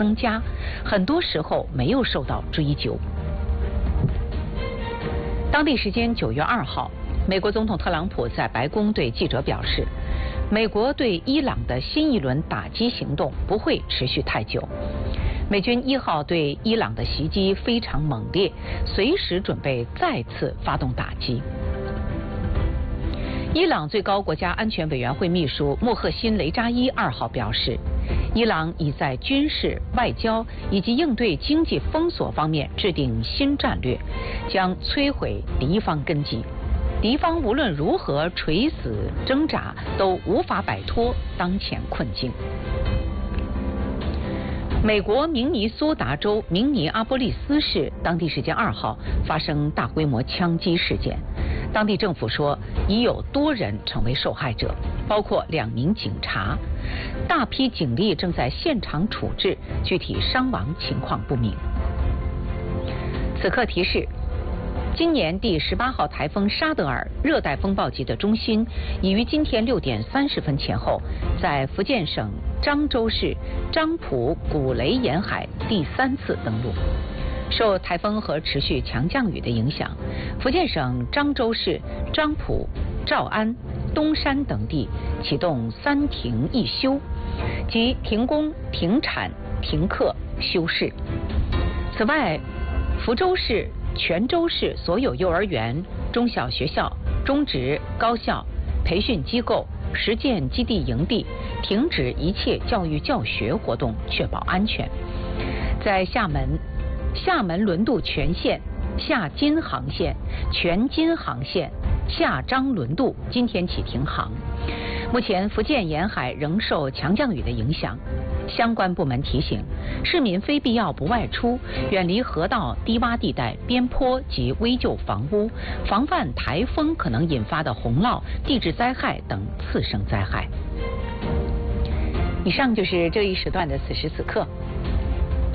增加，很多时候没有受到追究。当地时间9月2号，美国总统特朗普在白宫对记者表示，美国对伊朗的新一轮打击行动不会持续太久。美军1号对伊朗的袭击非常猛烈，随时准备再次发动打击。伊朗最高国家安全委员会秘书穆赫辛·雷扎伊2号表示，伊朗已在军事、外交以及应对经济封锁方面制定新战略，将摧毁敌方根基。敌方无论如何垂死挣扎，都无法摆脱当前困境。美国明尼苏达州明尼阿波利斯市当地时间2号发生大规模枪击事件，当地政府说已有多人成为受害者，包括2名警察，大批警力正在现场处置，具体伤亡情况不明。此刻提示，今年第18号台风沙德尔热带风暴级的中心已于今天6点30分前后在福建省漳州市漳浦古雷沿海第3次登陆。受台风和持续强降雨的影响，福建省漳州市漳浦、诏安、东山等地启动3停1休，即停工、停产、停课、休市。此外，福州市、泉州市所有幼儿园、中小学校、中职、高校、培训机构、实践基地营地停止一切教育教学活动，确保安全。在厦门轮渡全线、厦津航线、全津航线、厦漳轮渡今天起停航。目前福建沿海仍受强降雨的影响，相关部门提醒市民非必要不外出，远离河道、低洼地带、边坡及危旧房屋，防范台风可能引发的洪涝、地质灾害等次生灾害。以上就是这一时段的此时此刻。